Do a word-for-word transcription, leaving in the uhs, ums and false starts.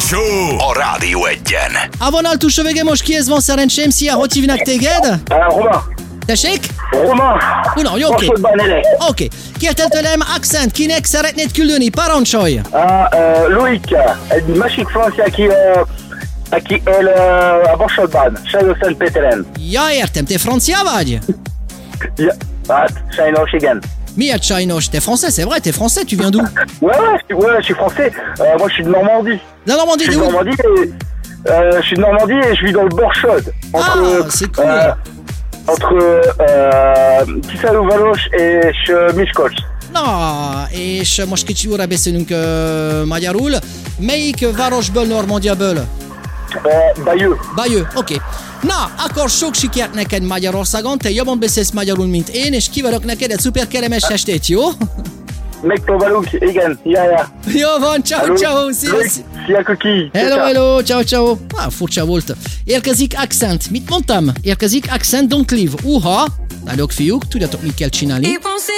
Show a Rádió Egyen. A vonal túlsó vége most kihez van szerencsém? Szia, hogy hívnak téged? Uh, Roma. Tessék? Roma. Uno, jó, oké. Borsodban élek. Oké. Kértem tőlem Accent, kinek szeretnéd küldeni? Parancsolj! Uh, uh, Loic, egy másik francia, aki, uh, aki él uh, a Borsodban, Sajnos-Szentpéteren. Ja, értem, te francia vagy? Ja, hát, sajnos, igen. Miért sajnos? T'es français, c'est vrai, t'es français, tu viens d'où? Ouais, ouais, je suis- ouais, je suis français. Euh, moi, je suis de Normandie. La Normandie, Je de suis de où? Normandie et, euh, je suis de Normandie et je vis dans le Borchod. Entre, Ah, c'est cool. euh, entre euh, Tiszaújváros és uh, Miskolc. Na, és most kicsi óra beszélünk uh, magyarul. Melyik városból, Normandiából? Uh, Bayeux. Bayeux, oké. Okay. Na, akkor sok sikert neked Magyarországon, te jobban beszélsz magyarul, mint én, és kívánok neked egy szuper kellemes estét, jó? Megpróbálunk, igen, ja, ja. Jó van, ciao, Hello. ciao, szia, Loic, szia. Szia, Kuki. Hello, Ciao. hello, ciao, ciao. Ah, furcsa volt. Érkezik Accent. Mit mondtam? Érkezik Accent, Don't Leave. Uha, nagyok fiúk, tudjátok, mit kell csinálni?